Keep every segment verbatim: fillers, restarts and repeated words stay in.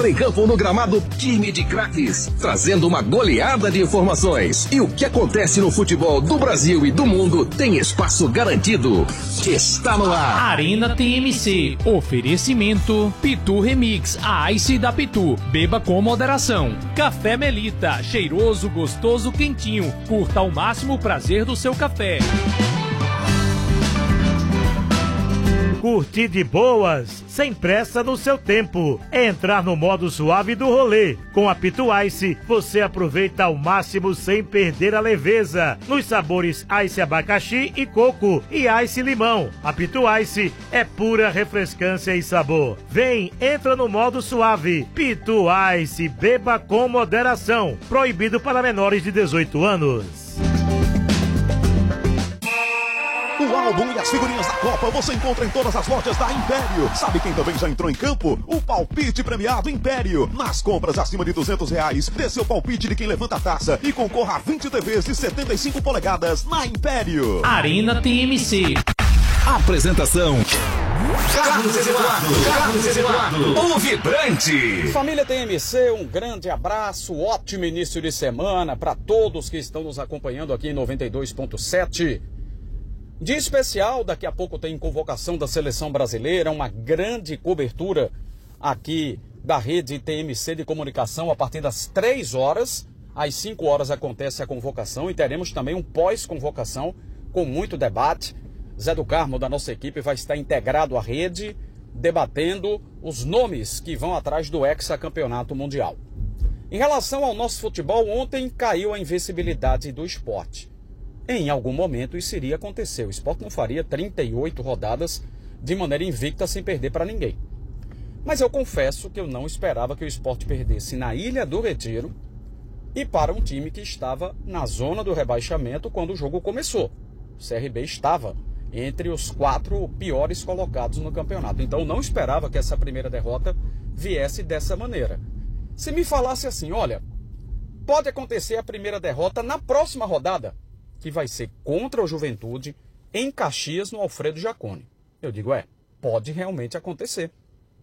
Em campo no gramado, time de craques, trazendo uma goleada de informações. E o que acontece no futebol do Brasil e do mundo tem espaço garantido. Está no ar. Arena T M C. Oferecimento Pitu Remix, a Ice da Pitu. Beba com moderação. Café Melita, cheiroso, gostoso, quentinho. Curta ao máximo o prazer do seu café. Curtir de boas, sem pressa no seu tempo. Entrar no modo suave do rolê. Com a Pitu Ice, você aproveita ao máximo sem perder a leveza. Nos sabores Ice abacaxi e coco e Ice limão. A Pitu Ice é pura refrescância e sabor. Vem, entra no modo suave. Pitu Ice, beba com moderação. Proibido para menores de dezoito anos. O álbum e as figurinhas da Copa você encontra em todas as lojas da Império. Sabe quem também já entrou em campo? O palpite premiado Império. Nas compras acima de duzentos reais, dê seu palpite de quem levanta a taça e concorra a vinte T Vs de setenta e cinco polegadas na Império. Arena T M C. Apresentação: Carlos Eduardo. Carlos Eduardo, o vibrante. Família T M C, um grande abraço, ótimo início de semana para todos que estão nos acompanhando aqui em noventa e dois ponto sete. Dia especial, daqui a pouco tem convocação da Seleção Brasileira, uma grande cobertura aqui da rede T M C de comunicação a partir das três horas. Às cinco horas acontece a convocação e teremos também um pós-convocação com muito debate. Zé do Carmo, da nossa equipe, vai estar integrado à rede, debatendo os nomes que vão atrás do hexacampeonato mundial. Em relação ao nosso futebol, ontem caiu a invencibilidade do Sport. Em algum momento isso iria acontecer. O Sport não faria trinta e oito rodadas de maneira invicta sem perder para ninguém. Mas eu confesso que eu não esperava que o Sport perdesse na Ilha do Retiro e para um time que estava na zona do rebaixamento quando o jogo começou. O C R B estava entre os quatro piores colocados no campeonato. Então eu não esperava que essa primeira derrota viesse dessa maneira. Se me falasse assim, olha, pode acontecer a primeira derrota na próxima rodada, que vai ser contra o Juventude, em Caxias, no Alfredo Jaconi. Eu digo, é, pode realmente acontecer.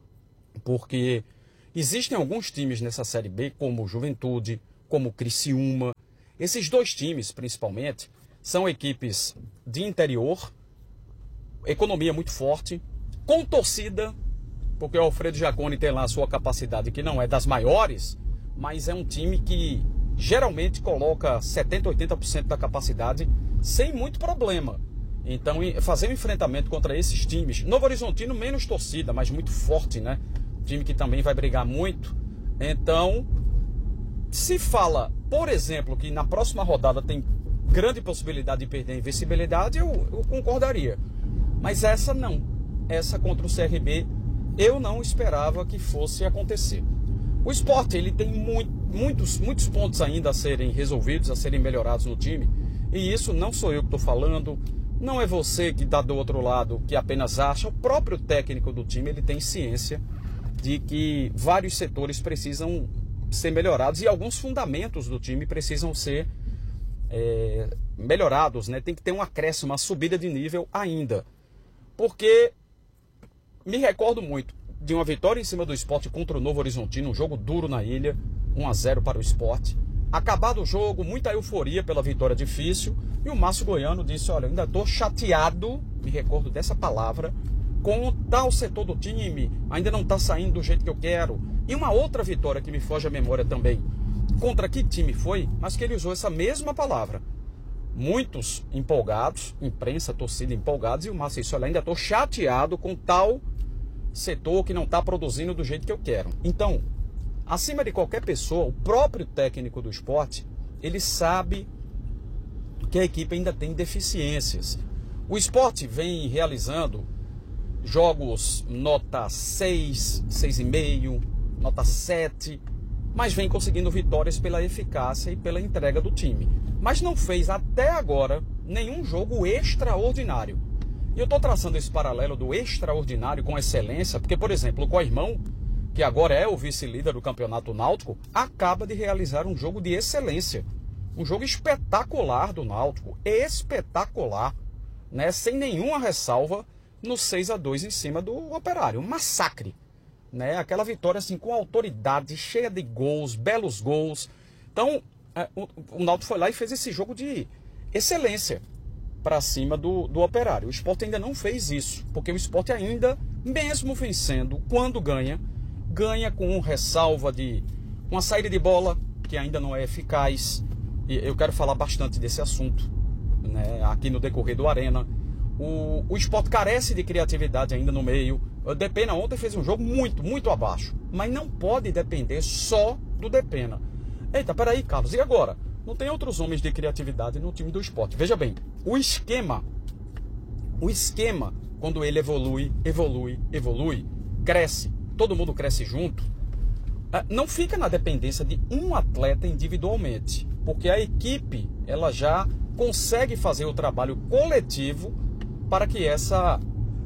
Porque existem alguns times nessa Série B, como o Juventude, como o Criciúma. Esses dois times, principalmente, são equipes de interior, economia muito forte, com torcida, porque o Alfredo Jaconi tem lá a sua capacidade, que não é das maiores, mas é um time que geralmente coloca setenta, oitenta por cento da capacidade sem muito problema. Então, fazer um enfrentamento contra esses times, Novo Horizontino menos torcida, mas muito forte, né? Time que também vai brigar muito. Então, se fala, por exemplo, que na próxima rodada tem grande possibilidade de perder a invencibilidade, eu, eu concordaria. Mas essa não. Essa contra o C R B, eu não esperava que fosse acontecer. O Sport, ele tem muito, muitos, muitos pontos ainda a serem resolvidos, a serem melhorados no time. E isso não sou eu que estou falando, não é você que está do outro lado, que apenas acha. O próprio técnico do time, ele tem ciência de que vários setores precisam ser melhorados e alguns fundamentos do time precisam ser é, melhorados, né? Tem que ter um acréscimo, uma subida de nível ainda. Porque me recordo muito de uma vitória em cima do Sport contra o Novo Horizontino, um jogo duro na ilha, um a zero para o Sport. Acabado o jogo, muita euforia pela vitória difícil, e o Márcio Goiano disse, olha, eu ainda estou chateado, me recordo dessa palavra, com tal setor do time, ainda não está saindo do jeito que eu quero. E uma outra vitória que me foge à memória também, contra que time foi, mas que ele usou essa mesma palavra. Muitos empolgados, imprensa, torcida empolgados, e o Márcio disse, olha, ainda estou chateado com tal setor que não está produzindo do jeito que eu quero. Então, acima de qualquer pessoa, o próprio técnico do Sport, ele sabe que a equipe ainda tem deficiências. O Sport vem realizando jogos nota seis, seis vírgula cinco, nota sete, mas vem conseguindo vitórias pela eficácia e pela entrega do time. Mas não fez até agora nenhum jogo extraordinário. E eu estou traçando esse paralelo do extraordinário com excelência, porque, por exemplo, o Coirmão, que agora é o vice-líder do Campeonato Náutico, acaba de realizar um jogo de excelência. Um jogo espetacular do Náutico, espetacular, né? Sem nenhuma ressalva, no seis a dois em cima do Operário. Um massacre. né? Aquela vitória assim com autoridade, cheia de gols, belos gols. Então, é, o, o Náutico foi lá e fez esse jogo de excelência para cima do, do Operário. O Sport ainda não fez isso, porque o Sport ainda, mesmo vencendo, quando ganha, ganha com ressalva de uma saída de bola que ainda não é eficaz. E eu quero falar bastante desse assunto, né, aqui no decorrer do Arena. O, o Sport carece de criatividade ainda no meio. O Depena ontem fez um jogo muito, muito abaixo. Mas não pode depender só do Depena. Eita, peraí, Carlos, e agora? Não tem outros homens de criatividade no time do Sport. Veja bem, o esquema, o esquema, quando ele evolui, evolui, evolui, cresce, todo mundo cresce junto, não fica na dependência de um atleta individualmente. Porque a equipe, ela já consegue fazer o trabalho coletivo para que essa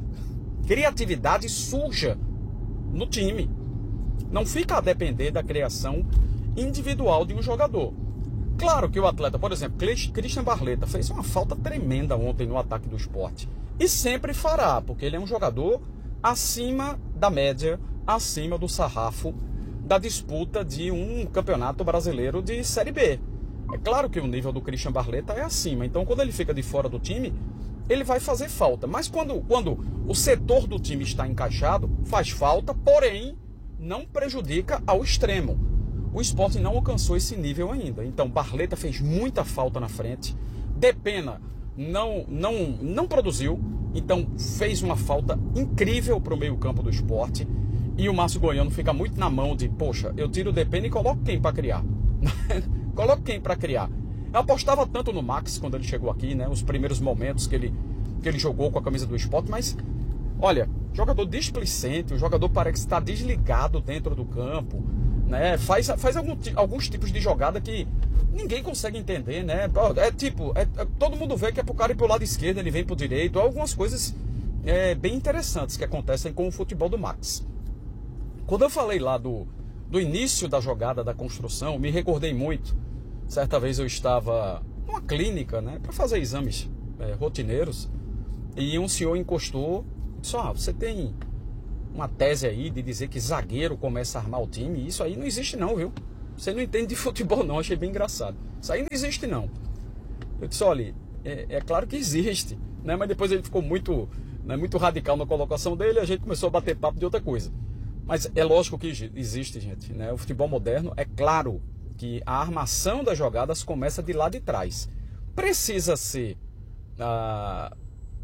criatividade surja no time. Não fica a depender da criação individual de um jogador. Claro que o atleta, por exemplo, Christian Barleta fez uma falta tremenda ontem no ataque do Sport. E sempre fará, porque ele é um jogador acima da média, acima do sarrafo da disputa de um campeonato brasileiro de Série B. É claro que o nível do Christian Barleta é acima, então quando ele fica de fora do time, ele vai fazer falta. Mas quando, quando o setor do time está encaixado, faz falta, porém não prejudica ao extremo. O Sport não alcançou esse nível ainda. Então Barleta fez muita falta na frente, Depena não, não, não produziu, então fez uma falta incrível para o meio campo do Sport. E o Márcio Goiano fica muito na mão de, poxa, eu tiro o Depena e coloco quem para criar? Coloco quem para criar? Eu apostava tanto no Max quando ele chegou aqui, né? Os primeiros momentos que ele, que ele jogou com a camisa do Sport, mas, olha, jogador displicente, o jogador parece estar desligado dentro do campo, né? Faz, faz algum, alguns tipos de jogada que ninguém consegue entender, né? É tipo, é, é, todo mundo vê que é pro cara ir pro lado esquerdo, ele vem pro direito, algumas coisas é, bem interessantes que acontecem com o futebol do Max. Quando eu falei lá do, do início da jogada, da construção, me recordei muito. Certa vez eu estava numa clínica, né, para fazer exames é, rotineiros, e um senhor encostou e disse, ah, você tem uma tese aí de dizer que zagueiro começa a armar o time? Isso aí não existe não, viu? Você não entende de futebol não, achei bem engraçado. Isso aí não existe não. Eu disse, olha, é, é claro que existe, né, mas depois ele ficou muito, né, muito radical na colocação dele, e a gente começou a bater papo de outra coisa. Mas é lógico que existe, gente, né? O futebol moderno, é claro que a armação das jogadas começa de lá de trás. Precisa ser ah,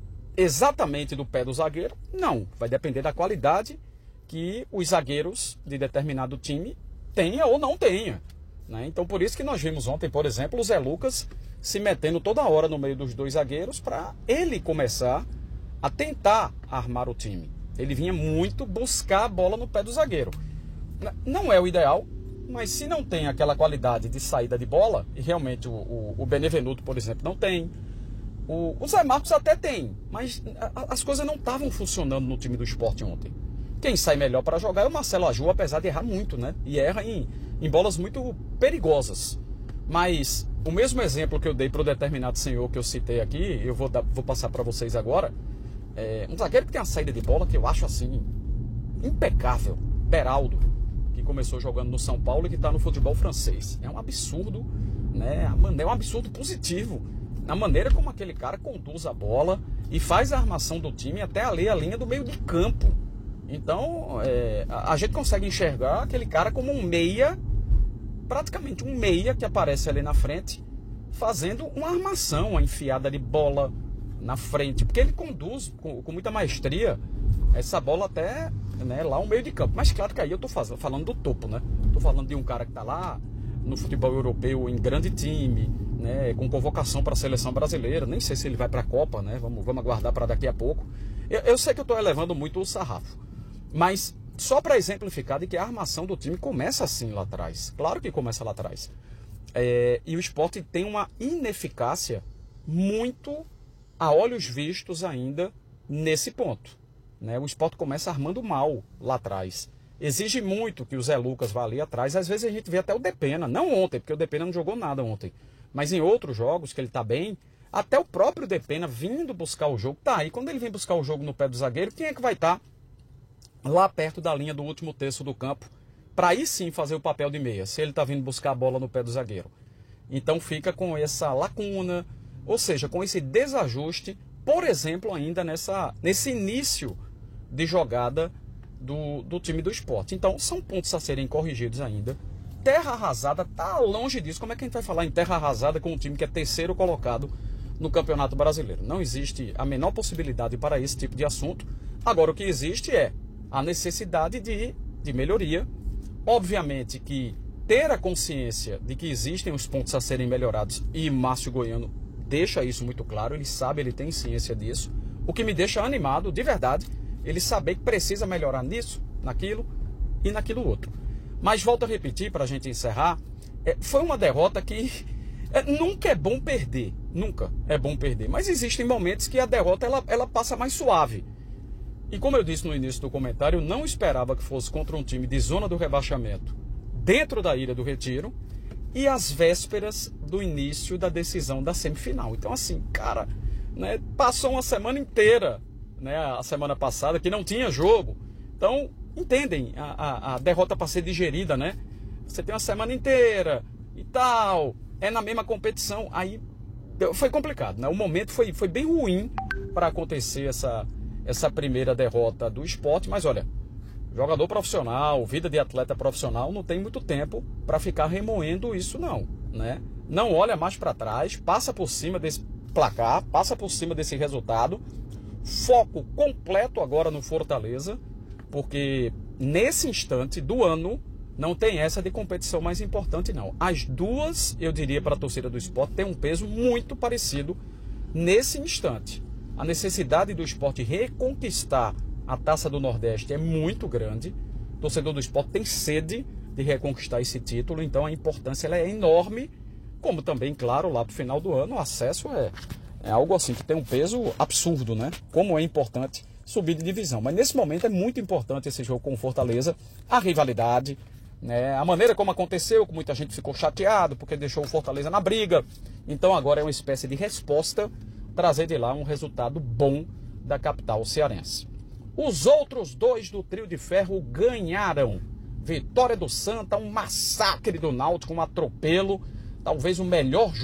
exatamente do pé do zagueiro? Não. Vai depender da qualidade que os zagueiros de determinado time tenha ou não tenha, né? Então por isso que nós vimos ontem, por exemplo, o Zé Lucas se metendo toda hora no meio dos dois zagueiros para ele começar a tentar armar o time. Ele vinha muito buscar a bola no pé do zagueiro. Não é o ideal, mas se não tem aquela qualidade de saída de bola, e realmente o, o, o Benevenuto, por exemplo, não tem, o, o Zé Marcos até tem, mas a, as coisas não estavam funcionando no time do Sport ontem. Quem sai melhor para jogar é o Marcelo Aju, apesar de errar muito, né? E erra em, em bolas muito perigosas. Mas o mesmo exemplo que eu dei para o determinado senhor que eu citei aqui, eu vou, dar, vou passar para vocês agora. É, um zagueiro que tem uma saída de bola que eu acho assim impecável, Beraldo, que começou jogando no São Paulo e que está no futebol francês. É um absurdo, né? É um absurdo positivo na maneira como aquele cara conduz a bola e faz a armação do time até ali a linha do meio de campo. Então é, a, a gente consegue enxergar aquele cara como um meia, praticamente um meia que aparece ali na frente fazendo uma armação, uma enfiada de bola na frente, porque ele conduz com, com muita maestria essa bola até, né, lá no meio de campo. Mas claro que aí eu tô faz, falando do topo, né? Tô falando de um cara que tá lá no futebol europeu em grande time, né, com convocação para a seleção brasileira. Nem sei se ele vai para a Copa, né? Vamos, vamos aguardar para daqui a pouco. Eu, eu sei que eu tô elevando muito o sarrafo, mas só para exemplificar de que a armação do time começa assim lá atrás. Claro que começa lá atrás. É, e o Sport tem uma ineficácia muito a olhos vistos ainda nesse ponto, né? O Sport começa armando mal lá atrás. Exige muito que o Zé Lucas vá ali atrás. Às vezes a gente vê até o Depena, não ontem, porque o Depena não jogou nada ontem, mas em outros jogos que ele está bem, até o próprio Depena vindo buscar o jogo. Tá, e quando ele vem buscar o jogo no pé do zagueiro, quem é que vai estar lá perto da linha do último terço do campo, para aí sim fazer o papel de meia, se ele está vindo buscar a bola no pé do zagueiro. Então fica com essa lacuna, ou seja, com esse desajuste, por exemplo, ainda nessa, nesse início de jogada do, do time do Sport. Então são pontos a serem corrigidos ainda. Terra arrasada está longe disso. Como é que a gente vai falar em terra arrasada com um time que é terceiro colocado no Campeonato Brasileiro? Não existe a menor possibilidade para esse tipo de assunto. Agora, o que existe é a necessidade de, de melhoria. Obviamente que ter a consciência de que existem os pontos a serem melhorados, e Márcio Goiano deixa isso muito claro, ele sabe, ele tem ciência disso. O que me deixa animado, de verdade, ele saber que precisa melhorar nisso, naquilo e naquilo outro. Mas volto a repetir, para a gente encerrar, é, foi uma derrota que é, nunca é bom perder, nunca é bom perder. Mas existem momentos que a derrota ela, ela passa mais suave. E como eu disse no início do comentário, eu não esperava que fosse contra um time de zona do rebaixamento, dentro da Ilha do Retiro, e às vésperas do início da decisão da semifinal. Então assim, cara, né, passou uma semana inteira, né, a semana passada, que não tinha jogo. Então, entendem a, a, a derrota para ser digerida, né? Você tem uma semana inteira e tal, é na mesma competição, aí foi complicado, né? O momento foi, foi bem ruim para acontecer essa, essa primeira derrota do Sport, mas olha, jogador profissional, vida de atleta profissional, não tem muito tempo para ficar remoendo isso não, né? Não olha mais para trás, passa por cima desse placar, passa por cima desse resultado, foco completo agora no Fortaleza, porque nesse instante do ano não tem essa de competição mais importante não. As duas, eu diria para a torcida do Sport, tem um peso muito parecido nesse instante. A necessidade do Sport reconquistar a Taça do Nordeste é muito grande. O torcedor do Sport tem sede de reconquistar esse título, então a importância ela é enorme, como também, claro, lá para o final do ano o acesso é, é algo assim que tem um peso absurdo, né? Como é importante subir de divisão. Mas nesse momento é muito importante esse jogo com o Fortaleza, a rivalidade, né? A maneira como aconteceu, que muita gente ficou chateado porque deixou o Fortaleza na briga. Então agora é uma espécie de resposta, trazer de lá um resultado bom da capital cearense. Os outros dois do trio de ferro ganharam. Vitória do Santa, um massacre do Náutico, um atropelo, talvez o melhor jogo